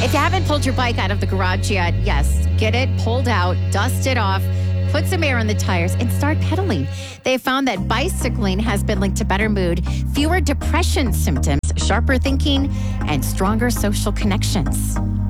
If you haven't pulled your bike out of the garage yet, yes, get it pulled out, dust it off, put some air on the tires, and start pedaling. They found that bicycling has been linked to better mood, fewer depression symptoms, sharper thinking, and stronger social connections.